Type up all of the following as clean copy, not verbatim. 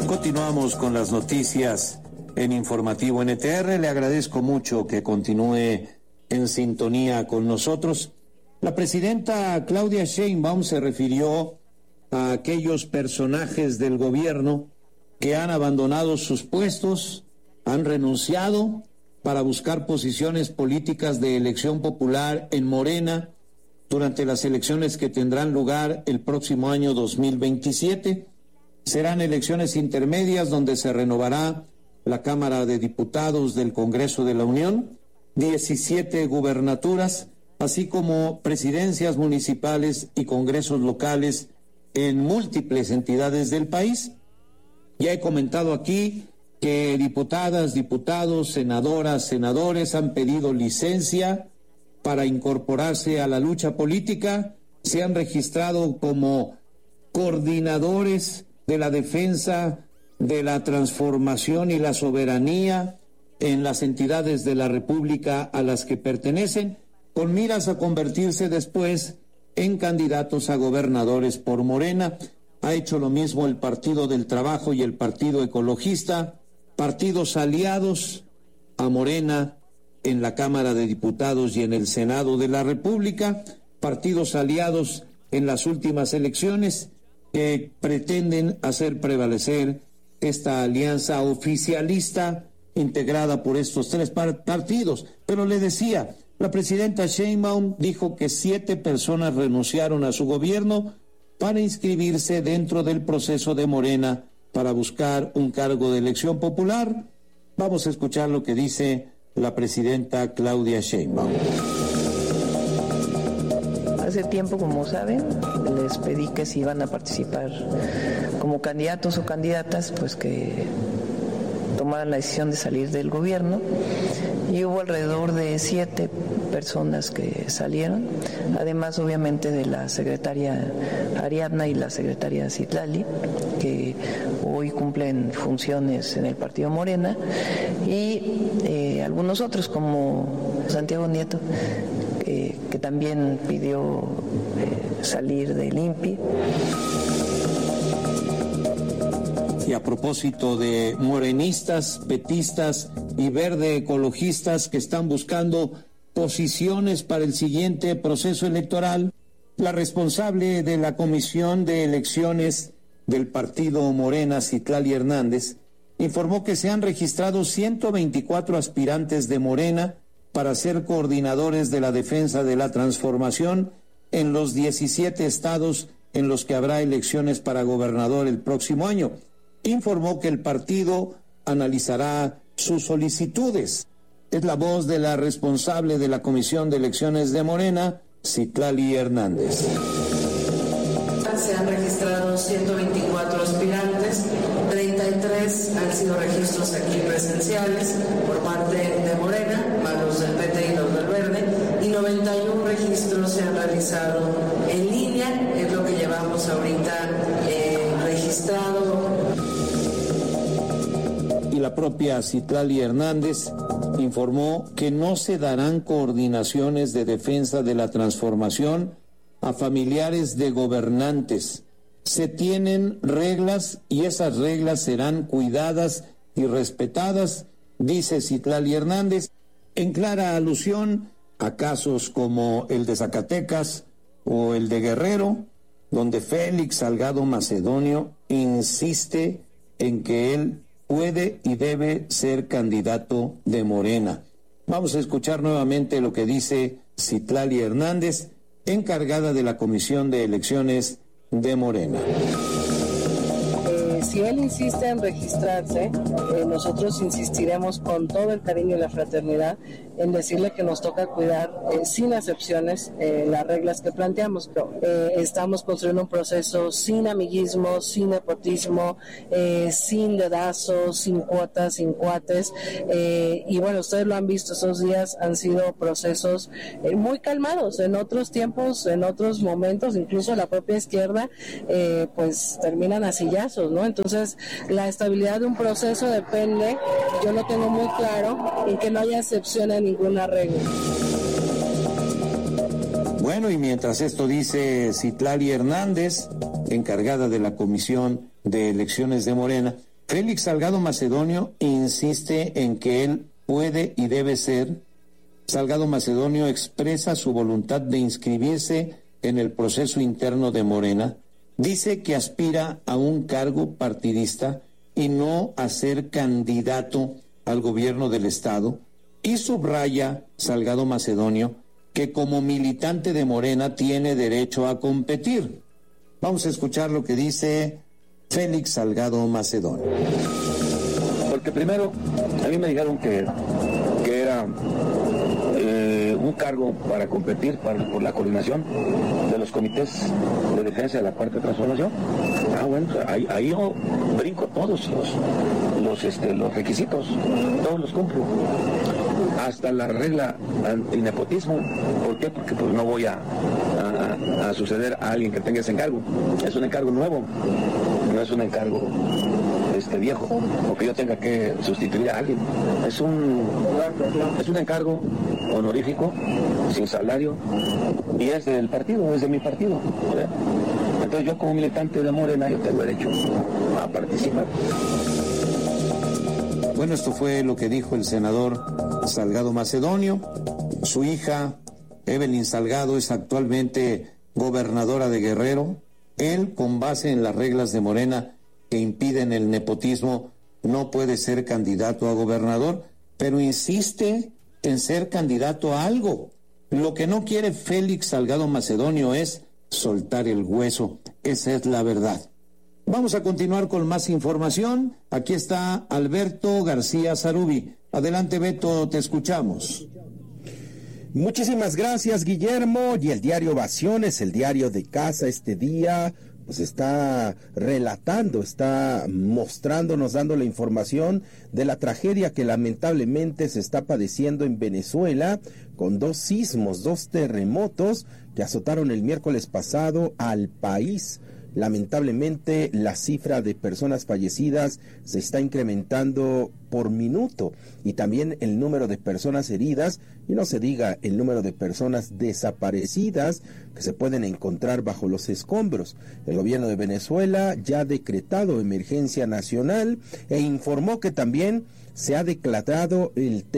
Continuamos con las noticias en Informativo NTR. Le agradezco mucho que continúe en sintonía con nosotros. La presidenta Claudia Sheinbaum se refirió a aquellos personajes del gobierno que han abandonado sus puestos, han renunciado para buscar posiciones políticas de elección popular en Morena durante las elecciones que tendrán lugar el próximo año 2027. Serán elecciones intermedias donde se renovará la Cámara de Diputados del Congreso de la Unión, 17 gubernaturas, así como presidencias municipales y congresos locales en múltiples entidades del país. Ya he comentado aquí que diputadas, diputados, senadoras, senadores han pedido licencia para incorporarse a la lucha política, se han registrado como coordinadores de la defensa de la transformación y la soberanía en las entidades de la República a las que pertenecen, con miras a convertirse después en candidatos a gobernadores por Morena. Ha hecho lo mismo el Partido del Trabajo y el Partido Ecologista, partidos aliados a Morena en la Cámara de Diputados y en el Senado de la República, partidos aliados en las últimas elecciones que pretenden hacer prevalecer esta alianza oficialista integrada por estos tres partidos. Pero le decía, la presidenta Sheinbaum dijo que 7 personas renunciaron a su gobierno para inscribirse dentro del proceso de Morena para buscar un cargo de elección popular. Vamos a escuchar lo que dice la presidenta Claudia Sheinbaum. Hace tiempo, como saben, les pedí que si iban a participar como candidatos o candidatas, pues que tomaran la decisión de salir del gobierno, y hubo alrededor de 7 personas que salieron, además obviamente de la secretaria Ariadna y la secretaria Citlali, que hoy cumplen funciones en el Partido Morena, y algunos otros como Santiago Nieto, que también pidió salir del INPI. Y a propósito de morenistas, petistas y verde ecologistas que están buscando posiciones para el siguiente proceso electoral, la responsable de la Comisión de Elecciones del Partido Morena, Citlali Hernández, informó que se han registrado 124 aspirantes de Morena para ser coordinadores de la defensa de la transformación en los 17 estados en los que habrá elecciones para gobernador el próximo año. Informó que el partido analizará sus solicitudes. Es la voz de la responsable de la Comisión de Elecciones de Morena, Citlali Hernández. Se han registrado 124 aspirantes, 33 han sido registros aquí presenciales por parte de Morena, más los del PT y los del Verde, y 91 registros se han realizado en línea, es lo que llevamos ahorita registrado. Y la propia Citlali Hernández informó que no se darán coordinaciones de defensa de la transformación a familiares de gobernantes. Se tienen reglas y esas reglas serán cuidadas y respetadas, dice Citlali Hernández, en clara alusión a casos como el de Zacatecas o el de Guerrero, donde Félix Salgado Macedonio insiste en que él puede y debe ser candidato de Morena. Vamos a escuchar nuevamente lo que dice Citlali Hernández, encargada de la Comisión de Elecciones de Morena. Si él insiste en registrarse, nosotros insistiremos con todo el cariño y la fraternidad en decirle que nos toca cuidar sin excepciones las reglas que planteamos. Estamos construyendo un proceso sin amiguismo, sin nepotismo, sin dedazos, sin cuotas, sin cuates. Y bueno, ustedes lo han visto, estos días han sido procesos muy calmados. En otros tiempos, en otros momentos, incluso la propia izquierda, pues terminan a sillazos, ¿no? Entonces, la estabilidad de un proceso depende, yo lo tengo muy claro, en que no haya excepción a ninguna regla. Bueno, y mientras esto dice Citlali Hernández, encargada de la Comisión de Elecciones de Morena, Félix Salgado Macedonio insiste en que él puede y debe ser. Salgado Macedonio expresa su voluntad de inscribirse en el proceso interno de Morena. Dice que aspira a un cargo partidista y no a ser candidato al gobierno del Estado. Y subraya Salgado Macedonio que como militante de Morena tiene derecho a competir. Vamos a escuchar lo que dice Félix Salgado Macedonio. Porque primero, a mí me dijeron que era un cargo para competir por la coordinación de los comités de defensa de la Cuarta Transformación. Bueno, ahí yo brinco todos los requisitos, todos los cumplo. Hasta la regla antinepotismo. ¿Por qué? Porque pues no voy a suceder a alguien que tenga ese encargo. Es un encargo nuevo, no es un encargo viejo, o que yo tenga que sustituir a alguien. Es un encargo honorífico, sin salario, y es del partido, es de mi partido. Entonces yo como militante de Morena, yo tengo derecho a participar. Bueno, esto fue lo que dijo el senador Salgado Macedonio. Su hija, Evelyn Salgado, es actualmente gobernadora de Guerrero. Él, con base en las reglas de Morena que impiden el nepotismo, no puede ser candidato a gobernador, pero insiste en ser candidato a algo. Lo que no quiere Félix Salgado Macedonio es soltar el hueso. Esa es la verdad. Vamos a continuar con más información. Aquí está Alberto García Zarubi. Adelante, Beto, te escuchamos. Muchísimas gracias, Guillermo. Y el diario Ovaciones, el diario de casa, este día pues está relatando, está mostrándonos, dando la información de la tragedia que lamentablemente se está padeciendo en Venezuela, con 2 sismos, 2 terremotos que azotaron el miércoles pasado al país. Lamentablemente la cifra de personas fallecidas se está incrementando por minuto, y también el número de personas heridas, y no se diga el número de personas desaparecidas que se pueden encontrar bajo los escombros. El gobierno de Venezuela ya ha decretado emergencia nacional e informó que también se ha declarado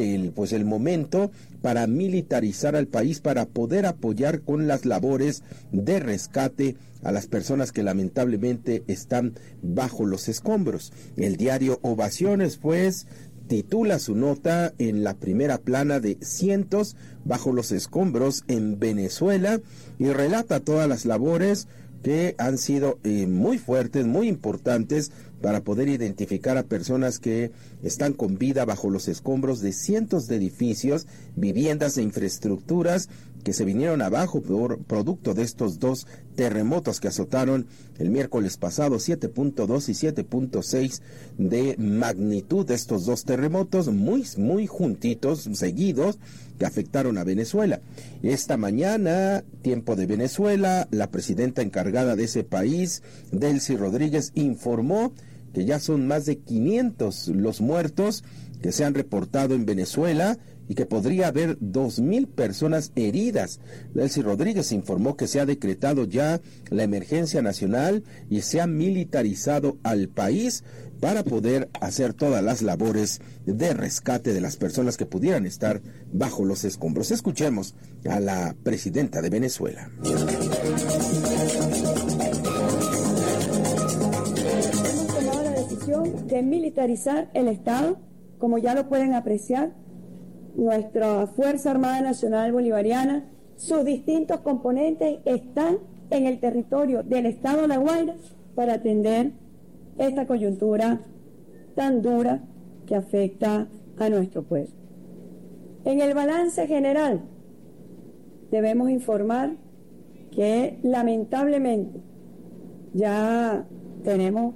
el momento para militarizar al país, para poder apoyar con las labores de rescate a las personas que lamentablemente están bajo los escombros. El diario Ovaciones, pues, titula su nota en la primera plana de cientos bajo los escombros en Venezuela, y relata todas las labores que han sido muy fuertes, muy importantes, para poder identificar a personas que están con vida bajo los escombros de cientos de edificios, viviendas e infraestructuras que se vinieron abajo por producto de estos 2 terremotos que azotaron el miércoles pasado, 7.2 y 7.6 de magnitud de estos 2 terremotos, muy juntitos, seguidos, que afectaron a Venezuela. Esta mañana, tiempo de Venezuela, la presidenta encargada de ese país, Delcy Rodríguez, informó que ya son más de 500 los muertos que se han reportado en Venezuela, y que podría haber 2,000 personas heridas. Delcy Rodríguez informó que se ha decretado ya la emergencia nacional y se ha militarizado al país para poder hacer todas las labores de rescate de las personas que pudieran estar bajo los escombros. Escuchemos a la presidenta de Venezuela. Hemos tomado la decisión de militarizar el Estado, como ya lo pueden apreciar. Nuestra Fuerza Armada Nacional Bolivariana, sus distintos componentes están en el territorio del Estado de La Guaira para atender esta coyuntura tan dura que afecta a nuestro pueblo. En el balance general, debemos informar que lamentablemente ya tenemos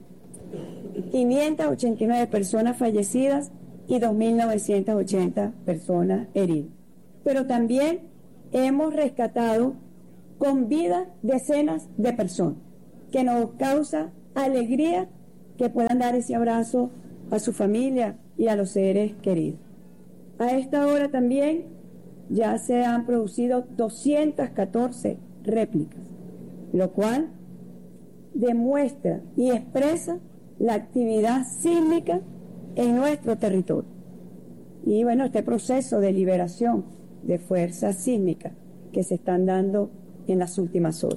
589 personas fallecidas y 2.980 personas heridas. Pero también hemos rescatado con vida decenas de personas, que nos causa alegría que puedan dar ese abrazo a su familia y a los seres queridos. A esta hora también ya se han producido 214 réplicas, lo cual demuestra y expresa la actividad sísmica en nuestro territorio. Y bueno, este proceso de liberación de fuerzas sísmicas que se están dando en las últimas horas.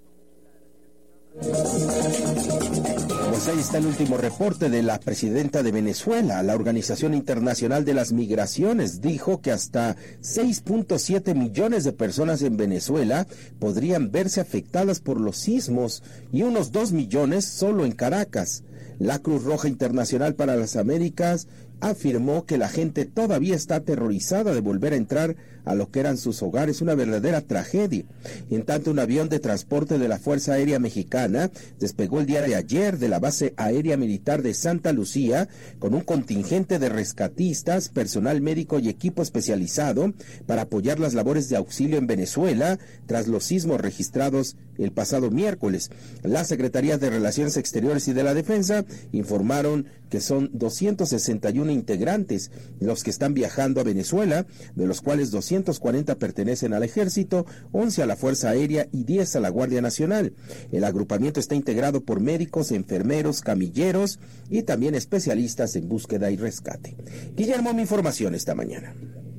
Pues ahí está el último reporte de la presidenta de Venezuela. La Organización Internacional de las Migraciones dijo que hasta 6.7 millones de personas en Venezuela podrían verse afectadas por los sismos y unos 2 millones solo en Caracas. La Cruz Roja Internacional para las Américas afirmó que la gente todavía está aterrorizada de volver a entrar a lo que eran sus hogares, una verdadera tragedia. En tanto, un avión de transporte de la Fuerza Aérea Mexicana despegó el día de ayer de la base aérea militar de Santa Lucía con un contingente de rescatistas, personal médico y equipo especializado para apoyar las labores de auxilio en Venezuela tras los sismos registrados el pasado miércoles. Las Secretarías de Relaciones Exteriores y de la Defensa informaron que son 261 integrantes los que están viajando a Venezuela, de los cuales 240 pertenecen al Ejército, 11 a la Fuerza Aérea y 10 a la Guardia Nacional. El agrupamiento está integrado por médicos, enfermeros, camilleros y también especialistas en búsqueda y rescate. Guillermo, mi información esta mañana.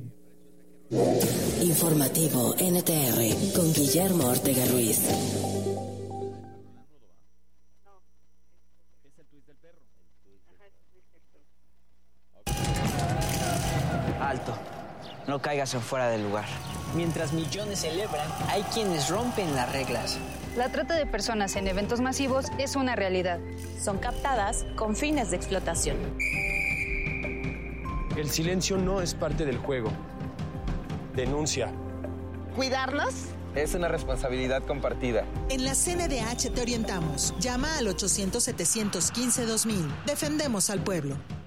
Informativo NTR con Guillermo Ortega Ruiz. Alto, no caigas en fuera del lugar. Mientras millones celebran, hay quienes rompen las reglas. La trata de personas en eventos masivos es una realidad. Son captadas con fines de explotación. El silencio no es parte del juego. Denuncia. ¿Cuidarnos? Es una responsabilidad compartida. En la CNDH te orientamos. Llama al 800-715-2000. Defendemos al pueblo.